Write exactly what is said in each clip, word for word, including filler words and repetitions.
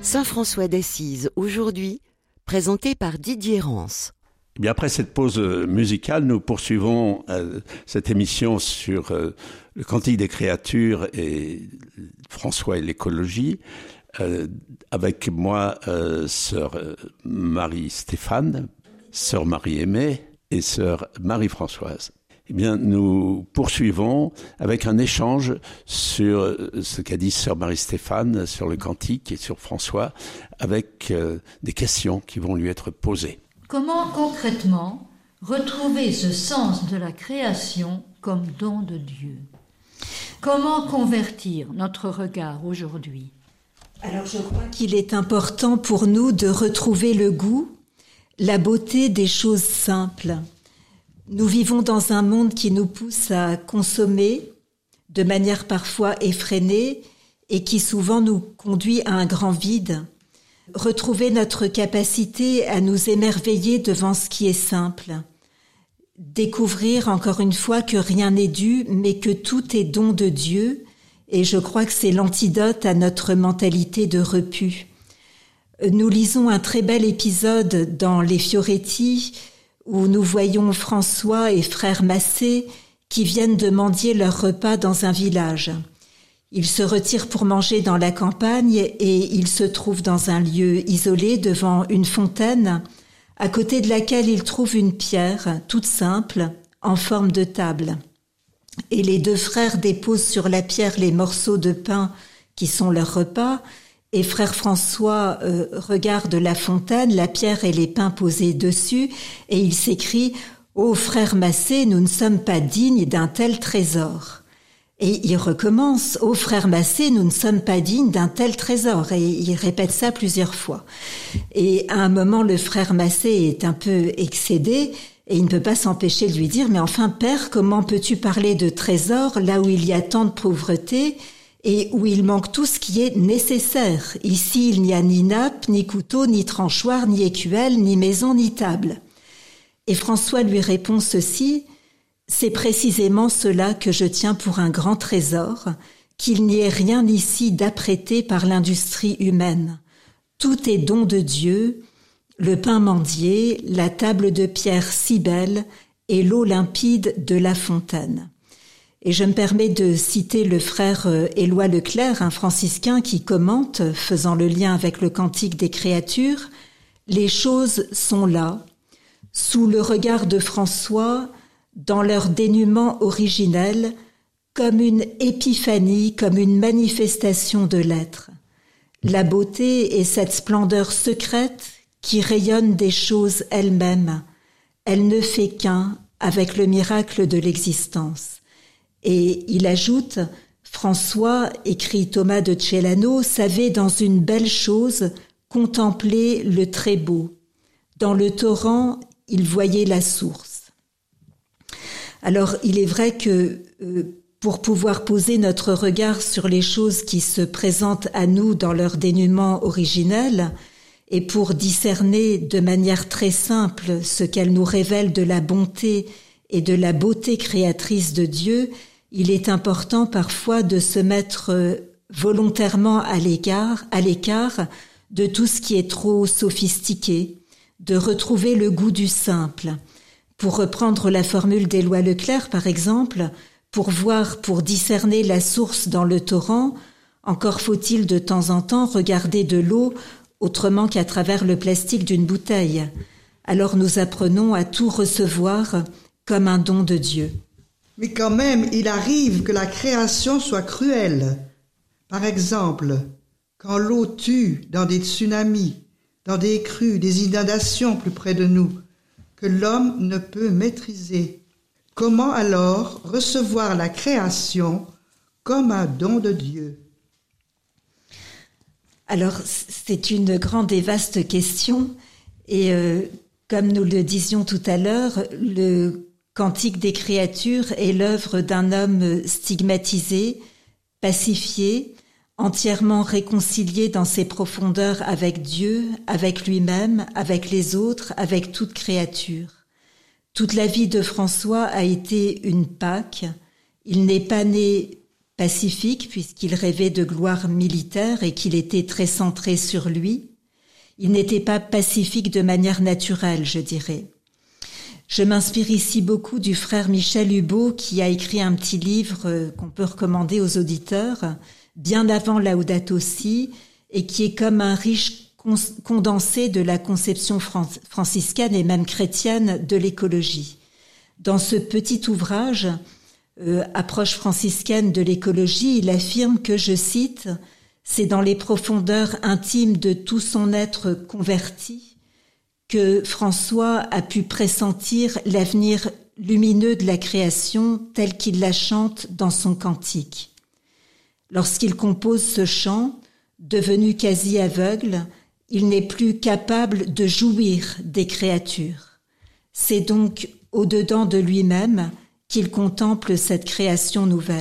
Saint François d'Assise, aujourd'hui, présenté par Didier Rance. Eh bien, après cette pause musicale, nous poursuivons euh, cette émission sur euh, le Cantique des créatures et François et l'écologie, euh, avec moi, euh, sœur Marie-Stéphane, sœur Marie-Aimée et sœur Marie-Françoise. Eh bien, nous poursuivons avec un échange sur ce qu'a dit sœur Marie-Stéphane, sur le cantique et sur François, avec euh, des questions qui vont lui être posées. Comment concrètement retrouver ce sens de la création comme don de Dieu ? Comment convertir notre regard aujourd'hui ? Alors je crois qu'il est important pour nous de retrouver le goût, la beauté des choses simples. Nous vivons dans un monde qui nous pousse à consommer de manière parfois effrénée et qui souvent nous conduit à un grand vide. Retrouver notre capacité à nous émerveiller devant ce qui est simple. Découvrir encore une fois que rien n'est dû, mais que tout est don de Dieu. Et je crois que c'est l'antidote à notre mentalité de repu. Nous lisons un très bel épisode dans les Fioretti où nous voyons François et frère Massé qui viennent de mendier leur repas dans un village. Ils se retirent pour manger dans la campagne et ils se trouvent dans un lieu isolé devant une fontaine, à côté de laquelle ils trouvent une pierre toute simple, en forme de table. Et les deux frères déposent sur la pierre les morceaux de pain qui sont leur repas, et frère François euh, regarde la fontaine, la pierre et les pains posés dessus, et il s'écrie « Ô frère Massé, nous ne sommes pas dignes d'un tel trésor ». Et il recommence « Ô frère Massé, nous ne sommes pas dignes d'un tel trésor ». Et il répète ça plusieurs fois. Et à un moment, le frère Massé est un peu excédé et il ne peut pas s'empêcher de lui dire « Mais enfin, père, comment peux-tu parler de trésor là où il y a tant de pauvreté et où il manque tout ce qui est nécessaire? Ici, il n'y a ni nappe, ni couteau, ni tranchoir, ni écuelle, ni maison, ni table. » Et François lui répond ceci: c'est précisément cela que je tiens pour un grand trésor, qu'il n'y ait rien ici d'apprêté par l'industrie humaine. Tout est don de Dieu, le pain mendié, la table de pierre si belle et l'eau limpide de la fontaine. Et je me permets de citer le frère Éloi Leclerc, un franciscain qui commente, faisant le lien avec le Cantique des créatures, « Les choses sont là, sous le regard de François, dans leur dénuement originel, comme une épiphanie, comme une manifestation de l'être. La beauté est cette splendeur secrète qui rayonne des choses elles-mêmes. Elle ne fait qu'un avec le miracle de l'existence. » Et il ajoute, François, écrit Thomas de Celano, savait dans une belle chose contempler le très beau. Dans le torrent, il voyait la source. Alors, il est vrai que euh, pour pouvoir poser notre regard sur les choses qui se présentent à nous dans leur dénuement originel et pour discerner de manière très simple ce qu'elles nous révèlent de la bonté et de la beauté créatrice de Dieu, il est important parfois de se mettre volontairement à l'égard, à l'écart de tout ce qui est trop sophistiqué, de retrouver le goût du simple. Pour reprendre la formule d'Éloi Leclerc, par exemple, pour voir, pour discerner la source dans le torrent, encore faut-il de temps en temps regarder de l'eau autrement qu'à travers le plastique d'une bouteille. Alors nous apprenons à tout recevoir comme un don de Dieu. Mais quand même, il arrive que la création soit cruelle. Par exemple, quand l'eau tue dans des tsunamis, dans des crues, des inondations plus près de nous, que l'homme ne peut maîtriser. Comment alors recevoir la création comme un don de Dieu ? Alors, c'est une grande et vaste question. Et euh, comme nous le disions tout à l'heure, le Cantique des créatures est l'œuvre d'un homme stigmatisé, pacifié, entièrement réconcilié dans ses profondeurs avec Dieu, avec lui-même, avec les autres, avec toute créature. Toute la vie de François a été une Pâque. Il n'est pas né pacifique puisqu'il rêvait de gloire militaire et qu'il était très centré sur lui. Il n'était pas pacifique de manière naturelle, je dirais. Je m'inspire ici beaucoup du frère Michel Hubeau qui a écrit un petit livre qu'on peut recommander aux auditeurs, bien avant Laudato Si, et qui est comme un riche condensé de la conception franciscaine et même chrétienne de l'écologie. Dans ce petit ouvrage, euh, Approche franciscaine de l'écologie, il affirme que, je cite, « C'est dans les profondeurs intimes de tout son être converti que François a pu pressentir l'avenir lumineux de la création tel qu'il la chante dans son cantique. Lorsqu'il compose ce chant, devenu quasi aveugle, il n'est plus capable de jouir des créatures. C'est donc au-dedans de lui-même qu'il contemple cette création nouvelle. »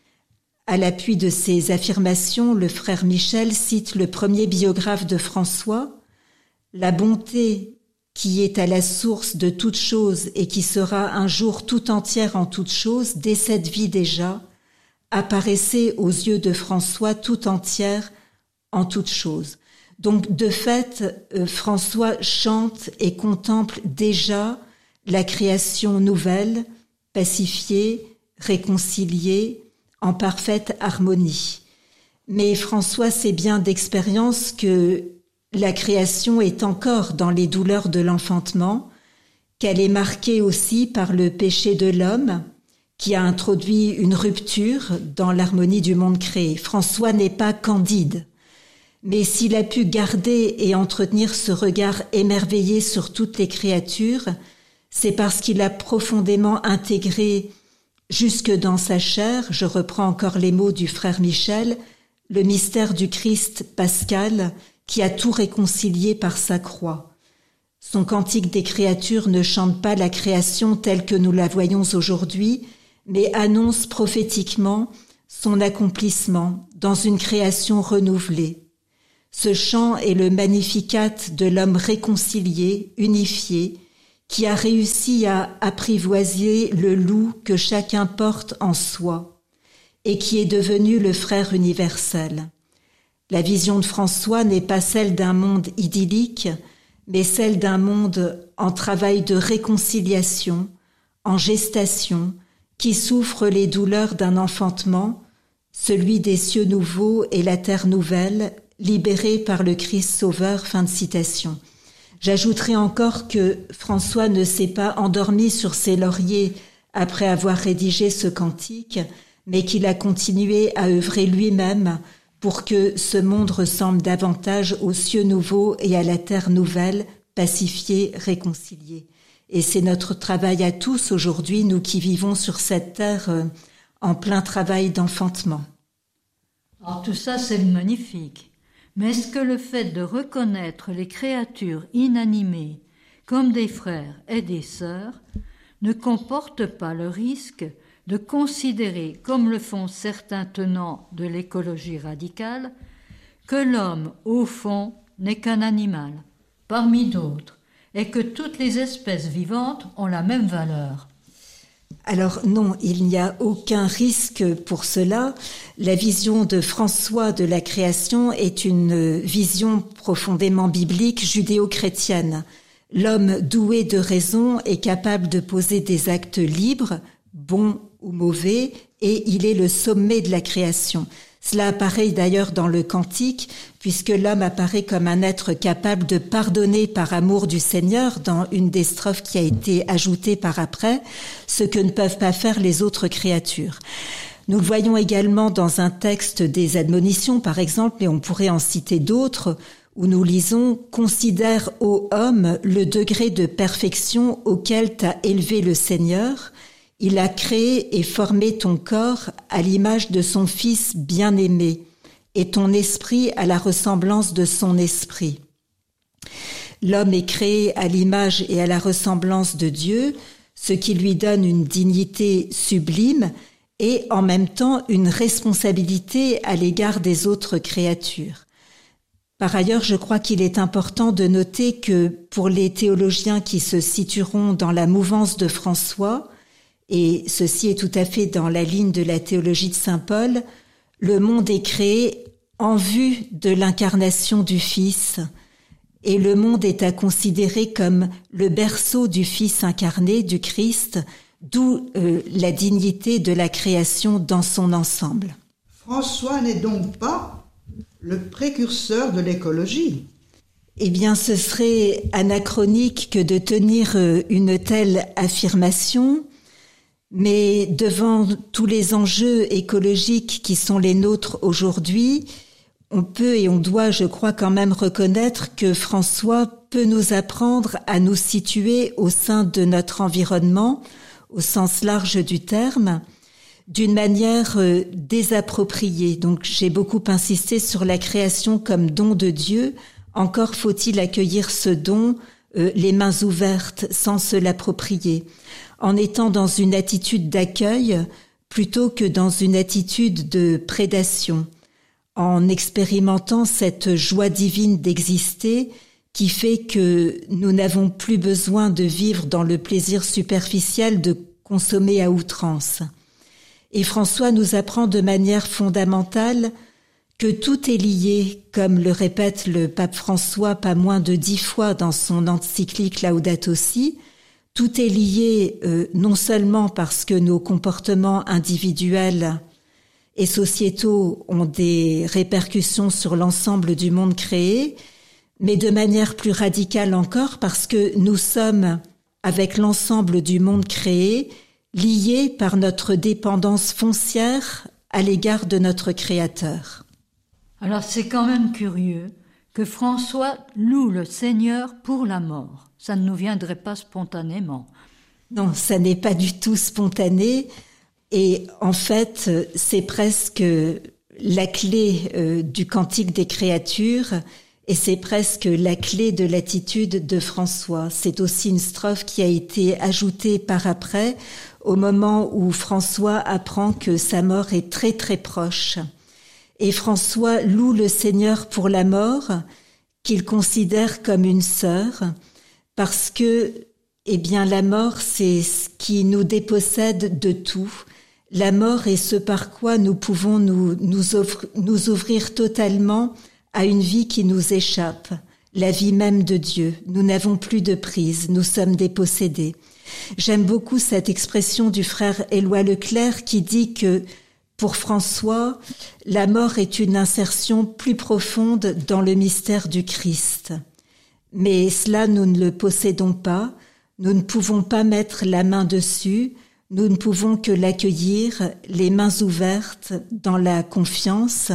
À l'appui de ces affirmations, le frère Michel cite le premier biographe de François, « La bonté qui est à la source de toute chose et qui sera un jour tout entière en toute chose, dès cette vie déjà, apparaissait aux yeux de François tout entière en toute chose. » Donc, de fait, euh, François chante et contemple déjà la création nouvelle, pacifiée, réconciliée, en parfaite harmonie. Mais François sait bien d'expérience que la création est encore dans les douleurs de l'enfantement, qu'elle est marquée aussi par le péché de l'homme, qui a introduit une rupture dans l'harmonie du monde créé. François n'est pas candide, mais s'il a pu garder et entretenir ce regard émerveillé sur toutes les créatures, c'est parce qu'il a profondément intégré jusque dans sa chair, je reprends encore les mots du frère Michel, le mystère du Christ pascal qui a tout réconcilié par sa croix. Son cantique des créatures ne chante pas la création telle que nous la voyons aujourd'hui, mais annonce prophétiquement son accomplissement dans une création renouvelée. Ce chant est le Magnificat de l'homme réconcilié, unifié, qui a réussi à apprivoiser le loup que chacun porte en soi et qui est devenu le frère universel. La vision de François n'est pas celle d'un monde idyllique, mais celle d'un monde en travail de réconciliation, en gestation, qui souffre les douleurs d'un enfantement, celui des cieux nouveaux et la terre nouvelle, libérés par le Christ Sauveur. Fin de citation. J'ajouterai encore que François ne s'est pas endormi sur ses lauriers après avoir rédigé ce cantique, mais qu'il a continué à œuvrer lui-même pour que ce monde ressemble davantage aux cieux nouveaux et à la terre nouvelle, pacifiée, réconciliée. Et c'est notre travail à tous aujourd'hui, nous qui vivons sur cette terre euh, en plein travail d'enfantement. Alors tout ça, c'est magnifique. Mais est-ce que le fait de reconnaître les créatures inanimées comme des frères et des sœurs ne comporte pas le risque de considérer, comme le font certains tenants de l'écologie radicale, que l'homme, au fond, n'est qu'un animal, parmi d'autres, et que toutes les espèces vivantes ont la même valeur? Alors non, il n'y a aucun risque pour cela. La vision de François de la création est une vision profondément biblique, judéo-chrétienne. L'homme doué de raison est capable de poser des actes libres, bons ou mauvais, et il est le sommet de la création. Cela apparaît d'ailleurs dans le Cantique, puisque l'homme apparaît comme un être capable de pardonner par amour du Seigneur, dans une des strophes qui a été ajoutée par après, ce que ne peuvent pas faire les autres créatures. Nous le voyons également dans un texte des admonitions, par exemple, mais on pourrait en citer d'autres, où nous lisons « Considère, ô homme, le degré de perfection auquel t'a élevé le Seigneur. Il a créé et formé ton corps à l'image de son Fils bien-aimé, et ton esprit à la ressemblance de son esprit. » L'homme est créé à l'image et à la ressemblance de Dieu, ce qui lui donne une dignité sublime et en même temps une responsabilité à l'égard des autres créatures. Par ailleurs, je crois qu'il est important de noter que pour les théologiens qui se situeront dans la mouvance de François, et ceci est tout à fait dans la ligne de la théologie de saint Paul, le monde est créé en vue de l'incarnation du Fils, et le monde est à considérer comme le berceau du Fils incarné, du Christ, d'où euh, la dignité de la création dans son ensemble. François n'est donc pas le précurseur de l'écologie. Eh bien, ce serait anachronique que de tenir une telle affirmation, mais devant tous les enjeux écologiques qui sont les nôtres aujourd'hui, on peut et on doit, je crois, quand même reconnaître que François peut nous apprendre à nous situer au sein de notre environnement, au sens large du terme, d'une manière euh, désappropriée. Donc j'ai beaucoup insisté sur la création comme don de Dieu. Encore faut-il accueillir ce don, euh, les mains ouvertes, sans se l'approprier, en étant dans une attitude d'accueil plutôt que dans une attitude de prédation, en expérimentant cette joie divine d'exister qui fait que nous n'avons plus besoin de vivre dans le plaisir superficiel de consommer à outrance. Et François nous apprend de manière fondamentale que tout est lié, comme le répète le pape François pas moins de dix fois dans son encyclique Laudato Si. Tout est lié euh, non seulement parce que nos comportements individuels et sociétaux ont des répercussions sur l'ensemble du monde créé, mais de manière plus radicale encore parce que nous sommes, avec l'ensemble du monde créé, liés par notre dépendance foncière à l'égard de notre Créateur. Alors c'est quand même curieux que François loue le Seigneur pour la mort. Ça ne nous viendrait pas spontanément. Non, ça n'est pas du tout spontané. Et en fait, c'est presque la clé euh, du Cantique des créatures et c'est presque la clé de l'attitude de François. C'est aussi une strophe qui a été ajoutée par après, au moment où François apprend que sa mort est très très proche. Et François loue le Seigneur pour la mort, qu'il considère comme une sœur, parce que, eh bien, la mort, c'est ce qui nous dépossède de tout. La mort est ce par quoi nous pouvons nous, nous, offre, nous ouvrir totalement à une vie qui nous échappe, la vie même de Dieu. Nous n'avons plus de prise, nous sommes dépossédés. J'aime beaucoup cette expression du frère Éloi Leclerc qui dit que pour François, la mort est une insertion plus profonde dans le mystère du Christ. Mais cela, nous ne le possédons pas, nous ne pouvons pas mettre la main dessus, nous ne pouvons que l'accueillir, les mains ouvertes, dans la confiance.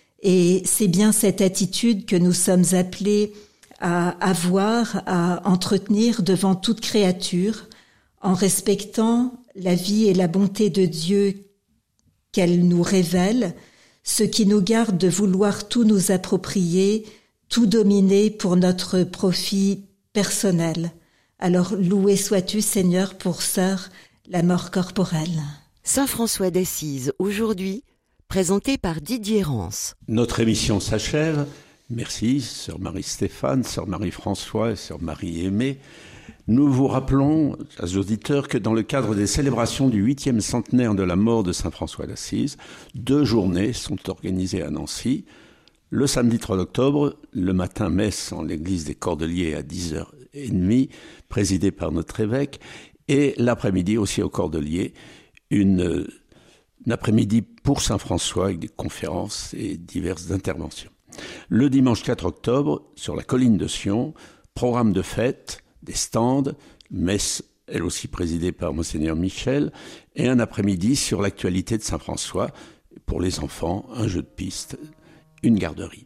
Et c'est bien cette attitude que nous sommes appelés à avoir, à entretenir devant toute créature, en respectant la vie et la bonté de Dieu qu'elle nous révèle, ce qui nous garde de vouloir tout nous approprier, tout dominer pour notre profit personnel. Alors loué sois-tu, Seigneur, pour sœur, la mort corporelle. Saint François d'Assise, aujourd'hui, présenté par Didier Rance. Notre émission s'achève. Merci, sœur Marie-Stéphane, sœur Marie-François et sœur Marie-Aimée. Nous vous rappelons, chers auditeurs, que dans le cadre des célébrations du huitième centenaire de la mort de Saint François d'Assise, deux journées sont organisées à Nancy. Le samedi trois octobre, le matin, messe en l'église des Cordeliers à dix heures trente, présidée par notre évêque, et l'après-midi aussi aux Cordeliers, une, une après-midi pour Saint François avec des conférences et diverses interventions. Le dimanche quatre octobre, sur la colline de Sion, programme de fête, des stands, messe, elle aussi présidée par Monseigneur Michel, et un après-midi sur l'actualité de Saint François, pour les enfants, un jeu de piste, une garderie.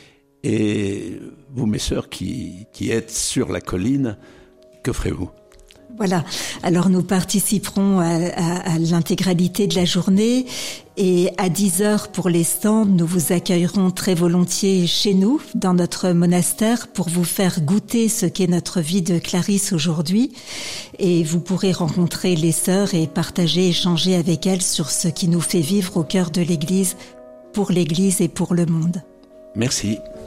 Et vous, mes sœurs, qui, qui êtes sur la colline, que ferez-vous ? Voilà, alors nous participerons à, à, à l'intégralité de la journée et à dix heures pour les stands, nous vous accueillerons très volontiers chez nous, dans notre monastère, pour vous faire goûter ce qu'est notre vie de Clarisse aujourd'hui. Et vous pourrez rencontrer les sœurs et partager, échanger avec elles sur ce qui nous fait vivre au cœur de l'Église, pour l'Église et pour le monde. Merci.